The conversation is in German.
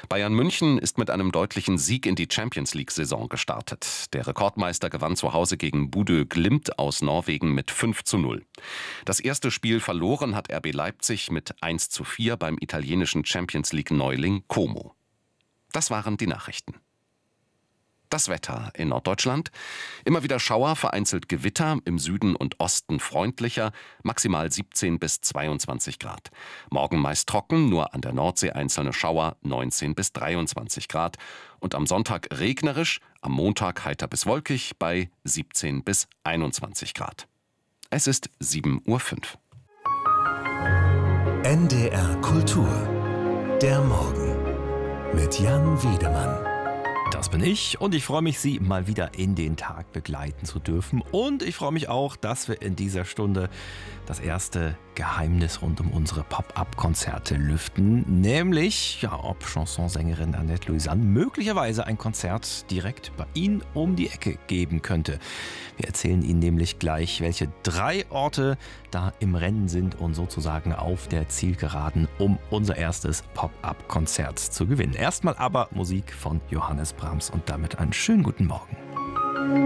Bayern München ist mit einem deutlichen Sieg in die Champions-League-Saison gestartet. Der Rekordmeister gewann zu Hause gegen Bodø Glimt aus Norwegen mit 5:0. Das erste Spiel verloren hat RB Leipzig mit 1:4 beim italienischen Champions-League-Neuling Como. Das waren die Nachrichten. Das Wetter in Norddeutschland. Immer wieder Schauer, vereinzelt Gewitter, im Süden und Osten freundlicher, maximal 17 bis 22 Grad. Morgen meist trocken, nur an der Nordsee einzelne Schauer, 19 bis 23 Grad. Und am Sonntag regnerisch, am Montag heiter bis wolkig bei 17 bis 21 Grad. Es ist 7:05 Uhr. NDR Kultur. Der Morgen. Mit Jan Wiedemann. Das bin ich und ich freue mich, Sie mal wieder in den Tag begleiten zu dürfen. Und ich freue mich auch, dass wir in dieser Stunde das erste Geheimnis rund um unsere Pop-Up-Konzerte lüften. Nämlich, ob Chansonsängerin Annette Louisanne möglicherweise ein Konzert direkt bei Ihnen um die Ecke geben könnte. Wir erzählen Ihnen nämlich gleich, welche 3 Orte da im Rennen sind und sozusagen auf der Zielgeraden, um unser erstes Pop-Up-Konzert zu gewinnen. Erstmal aber Musik von Johannes Brahms und damit einen schönen guten Morgen.